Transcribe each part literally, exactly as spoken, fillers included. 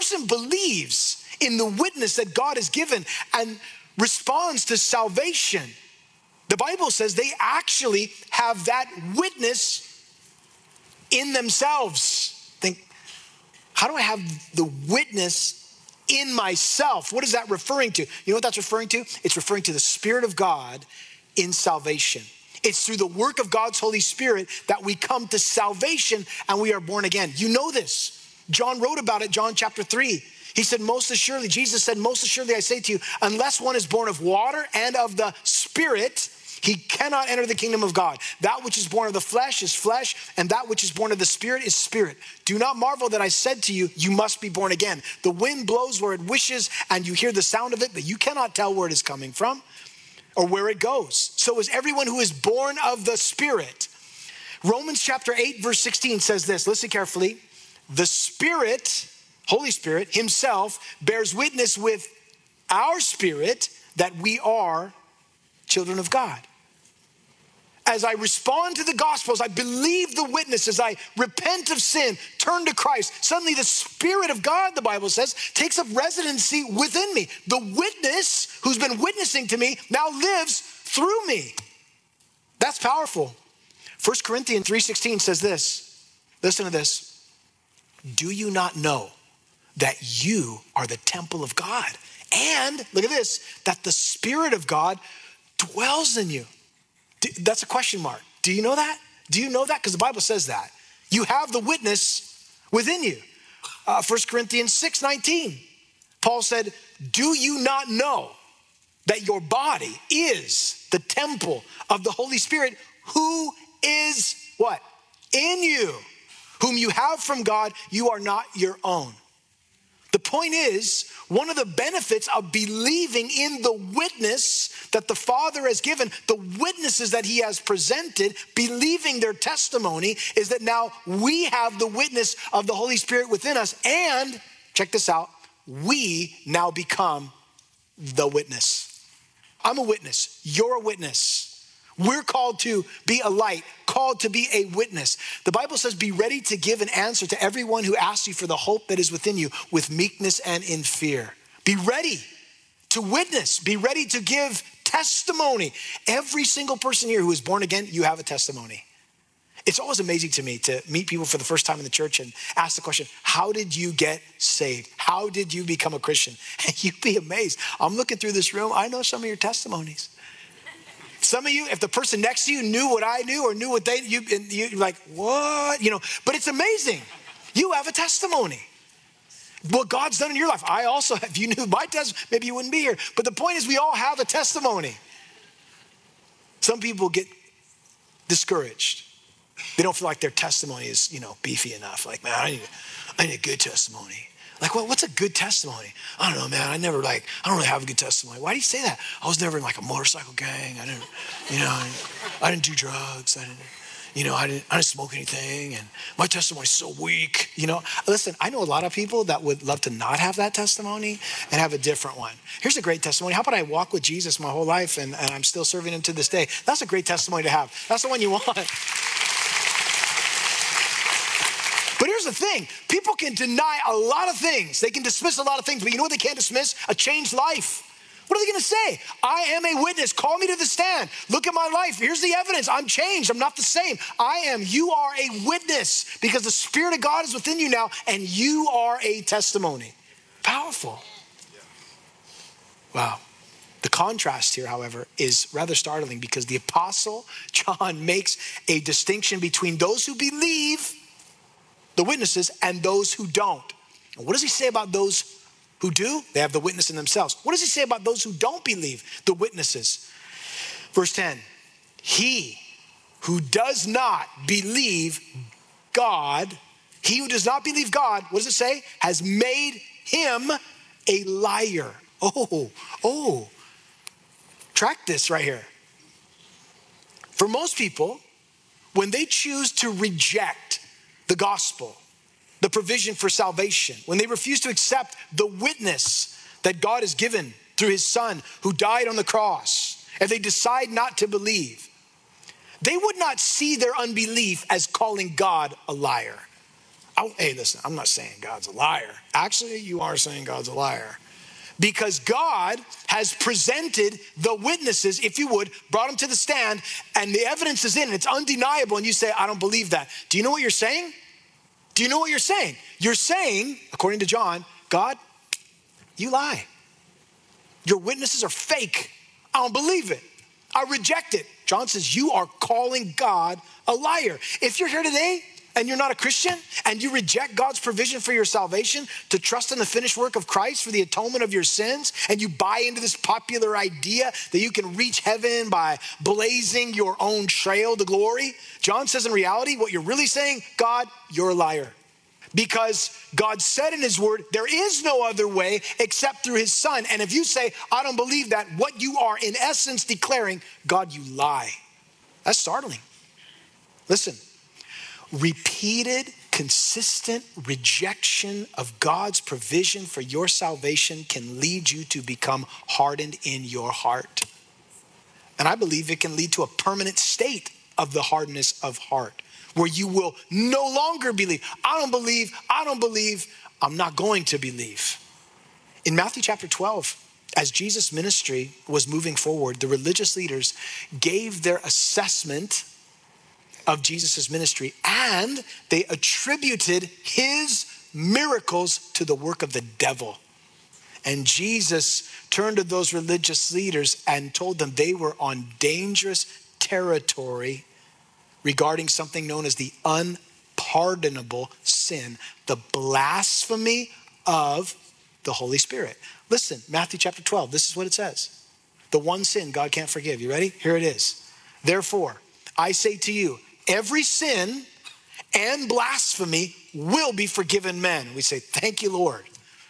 person believes in the witness that God has given and responds to salvation, the Bible says they actually have that witness in themselves. Think, how do I have the witness in myself? What is that referring to? You know what that's referring to? It's referring to the Spirit of God in salvation. It's through the work of God's Holy Spirit that we come to salvation and we are born again. You know this. John wrote about it, John chapter three. He said, most assuredly, Jesus said, most assuredly I say to you, unless one is born of water and of the Spirit, he cannot enter the kingdom of God. That which is born of the flesh is flesh, and that which is born of the Spirit is spirit. Do not marvel that I said to you, you must be born again. The wind blows where it wishes, and you hear the sound of it, but you cannot tell where it is coming from or where it goes. So is everyone who is born of the Spirit. Romans chapter eight, verse sixteen says this. Listen carefully. The Spirit, Holy Spirit himself, bears witness with our spirit that we are children of God. As I respond to the gospel, as I believe the witness, as I repent of sin, turn to Christ, suddenly the Spirit of God, the Bible says, takes up residency within me. The witness who's been witnessing to me now lives through me. That's powerful. First Corinthians three sixteen says this. Listen to this. Do you not know that you are the temple of God? And, look at this, that the Spirit of God dwells in you. That's a question mark. Do you know that? Do you know that? Because the Bible says that. You have the witness within you. Uh, First Corinthians six nineteen. Paul said, do you not know that your body is the temple of the Holy Spirit who is what? In you, whom you have from God, you are not your own. The point is, one of the benefits of believing in the witness that the Father has given, the witnesses that he has presented, believing their testimony, is that now we have the witness of the Holy Spirit within us. And, check this out, we now become the witness. I'm a witness. You're a witness. We're called to be a light, called to be a witness. The Bible says, be ready to give an answer to everyone who asks you for the hope that is within you with meekness and in fear. Be ready to witness. Be ready to give testimony. Every single person here who is born again, you have a testimony. It's always amazing to me to meet people for the first time in the church and ask the question, how did you get saved? How did you become a Christian? And you'd be amazed. I'm looking through this room. I know some of your testimonies. Some of you, if the person next to you knew what I knew or knew what they, you, you're like, what? You know, but it's amazing. You have a testimony. What God's done in your life. I also, if you knew my testimony, maybe you wouldn't be here. But the point is we all have a testimony. Some people get discouraged. They don't feel like their testimony is, you know, beefy enough. Like, man, I need, I need a good testimony. Like, well, what's a good testimony? I don't know, man. I never like, I don't really have a good testimony. Why do you say that? I was never in like a motorcycle gang. I didn't, you know, I didn't do drugs. I didn't, you know, I didn't, I didn't smoke anything. And my testimony is so weak. You know, listen, I know a lot of people that would love to not have that testimony and have a different one. Here's a great testimony. How about I walk with Jesus my whole life and, and I'm still serving him to this day? That's a great testimony to have. That's the one you want. But here's the thing, people can deny a lot of things. They can dismiss a lot of things, but you know what they can't dismiss? A changed life. What are they gonna say? I am a witness, call me to the stand. Look at my life, here's the evidence. I'm changed, I'm not the same. I am, you are a witness because the Spirit of God is within you now and you are a testimony. Powerful. Wow. The contrast here, however, is rather startling because the Apostle John makes a distinction between those who believe, the witnesses, and those who don't. And what does he say about those who do? They have the witness in themselves. What does he say about those who don't believe, the witnesses? Verse ten, he who does not believe God, he who does not believe God, what does it say? Has made him a liar. Oh, oh, track this right here. For most people, when they choose to reject the gospel, the provision for salvation, when they refuse to accept the witness that God has given through his Son who died on the cross, and they decide not to believe, they would not see their unbelief as calling God a liar. Oh, hey, listen, I'm not saying God's a liar. Actually, you are saying God's a liar. Because God has presented the witnesses, if you would, brought them to the stand, and the evidence is in, and it's undeniable, and you say, I don't believe that. Do you know what you're saying? Do you know what you're saying? You're saying, according to John, God, you lie. Your witnesses are fake. I don't believe it. I reject it. John says, you are calling God a liar. If you're here today and you're not a Christian and you reject God's provision for your salvation to trust in the finished work of Christ for the atonement of your sins, and you buy into this popular idea that you can reach heaven by blazing your own trail to glory, John says in reality, what you're really saying, God, you're a liar. Because God said in his word, there is no other way except through his son. And if you say, I don't believe that, what you are in essence declaring, God, you lie. That's startling. Listen, repeated, consistent rejection of God's provision for your salvation can lead you to become hardened in your heart. And I believe it can lead to a permanent state of the hardness of heart, where you will no longer believe. I don't believe, I don't believe, I'm not going to believe. In Matthew chapter twelve, as Jesus' ministry was moving forward, the religious leaders gave their assessment of Jesus' ministry, and they attributed his miracles to the work of the devil. And Jesus turned to those religious leaders and told them they were on dangerous territory regarding something known as the unpardonable sin, the blasphemy of the Holy Spirit. Listen, Matthew chapter twelve, this is what it says. The one sin God can't forgive. You ready? Here it is. Therefore, I say to you, every sin and blasphemy will be forgiven men. We say, thank you, Lord.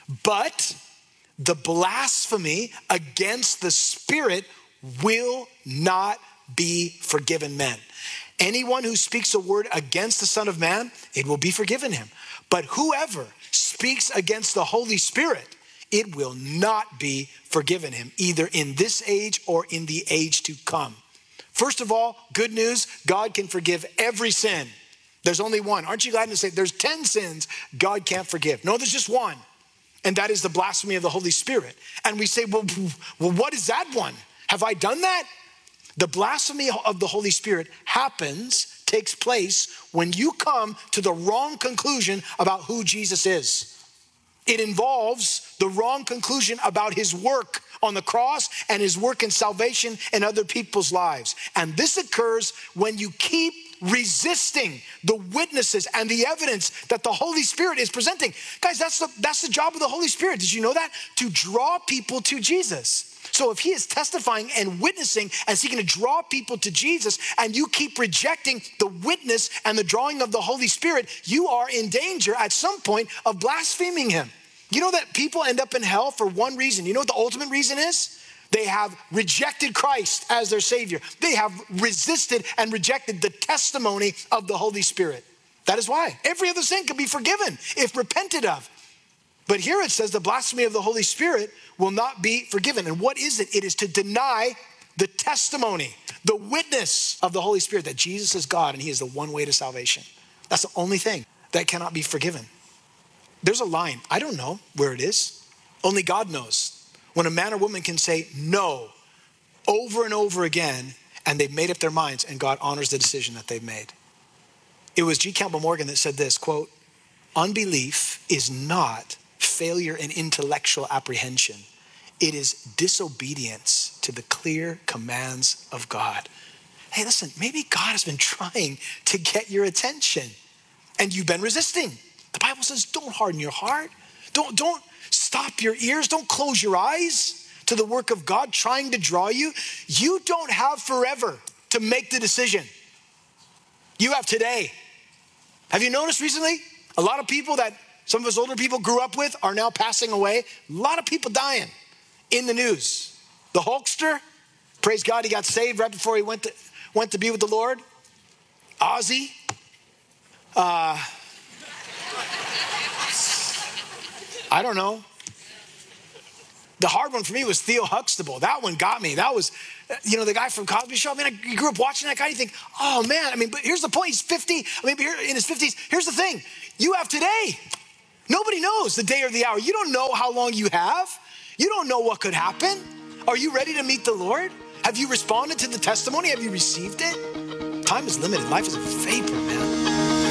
But the blasphemy against the Spirit will not be forgiven men. Anyone who speaks a word against the Son of Man, it will be forgiven him. But whoever speaks against the Holy Spirit, it will not be forgiven him, either in this age or in the age to come. First of all, good news, God can forgive every sin. There's only one. Aren't you glad to say there's ten sins God can't forgive? No, there's just one. And that is the blasphemy of the Holy Spirit. And we say, well, well, what is that one? Have I done that? The blasphemy of the Holy Spirit happens, takes place when you come to the wrong conclusion about who Jesus is. It involves the wrong conclusion about his work on the cross and his work in salvation in other people's lives. And this occurs when you keep resisting the witnesses and the evidence that the Holy Spirit is presenting. Guys, that's the, that's the job of the Holy Spirit. Did you know that? To draw people to Jesus. So if he is testifying and witnessing and seeking to draw people to Jesus, and you keep rejecting the witness and the drawing of the Holy Spirit, you are in danger at some point of blaspheming him. You know that people end up in hell for one reason. You know what the ultimate reason is? They have rejected Christ as their Savior. They have resisted and rejected the testimony of the Holy Spirit. That is why. Every other sin can be forgiven if repented of. But here it says the blasphemy of the Holy Spirit will not be forgiven. And what is it? It is to deny the testimony, the witness of the Holy Spirit that Jesus is God and he is the one way to salvation. That's the only thing that cannot be forgiven. There's a line. I don't know where it is. Only God knows. When a man or woman can say no over and over again, and they've made up their minds, and God honors the decision that they've made. It was G. Campbell Morgan that said this, quote, unbelief is not failure in intellectual apprehension. It is disobedience to the clear commands of God. Hey, listen, maybe God has been trying to get your attention and you've been resisting. The Bible says, don't harden your heart. Don't, don't stop your ears. Don't close your eyes to the work of God trying to draw you. You don't have forever to make the decision. You have today. Have you noticed recently? A lot of people that some of us older people grew up with are now passing away. A lot of people dying in the news. The Hulkster, praise God, he got saved right before he went to, went to be with the Lord. Ozzy. Uh, I don't know. The hard one for me was Theo Huxtable. That one got me. That was, you know, the guy from Cosby Show. I mean, I grew up watching that guy. You think, oh man, I mean, but here's the point. He's fifty, I mean, here in his fifties. Here's the thing. You have today. Nobody knows the day or the hour. You don't know how long you have. You don't know what could happen. Are you ready to meet the Lord? Have you responded to the testimony? Have you received it? Time is limited. Life is a vapor, man.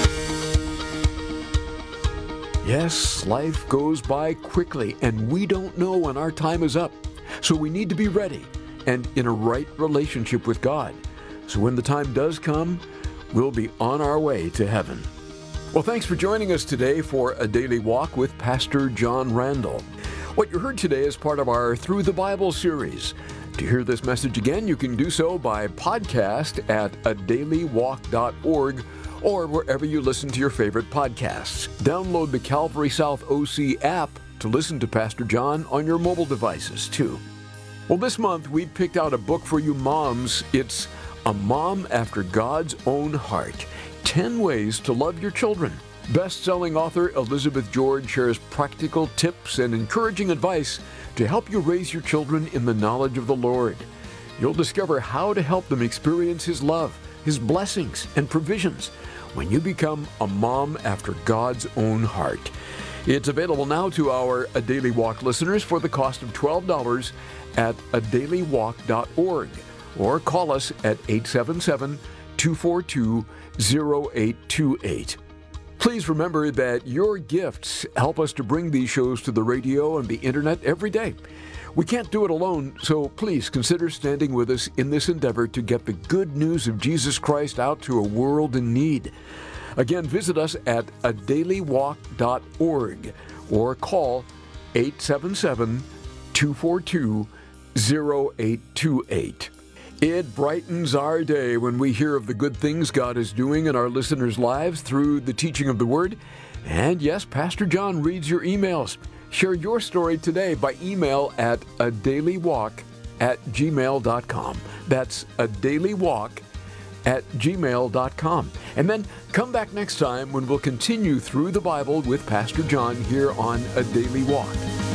Yes, life goes by quickly, and we don't know when our time is up. So we need to be ready and in a right relationship with God. So when the time does come, we'll be on our way to heaven. Well, thanks for joining us today for A Daily Walk with Pastor John Randall. What you heard today is part of our Through the Bible series. To hear this message again, you can do so by podcast at a daily walk dot org or wherever you listen to your favorite podcasts. Download the Calvary South O C app to listen to Pastor John on your mobile devices, too. Well, this month, we picked out a book for you moms. It's A Mom After God's Own Heart, ten Ways to Love Your Children. Best-selling author Elizabeth George shares practical tips and encouraging advice to help you raise your children in the knowledge of the Lord. You'll discover how to help them experience His love, His blessings, and provisions when you become a mom after God's own heart. It's available now to our A Daily Walk listeners for the cost of twelve dollars at a daily walk dot org or call us at eight seven seven, two four two, zero eight two eight. Please remember that your gifts help us to bring these shows to the radio and the internet every day. We can't do it alone, so please consider standing with us in this endeavor to get the good news of Jesus Christ out to a world in need. Again, visit us at a daily walk dot org or call eight seven seven, two four two, zero eight two eight. It brightens our day when we hear of the good things God is doing in our listeners' lives through the teaching of the Word. And yes, Pastor John reads your emails. Share your story today by email at a daily walk at gmail dot com. That's a daily walk at gmail dot com. And then come back next time when we'll continue through the Bible with Pastor John here on A Daily Walk.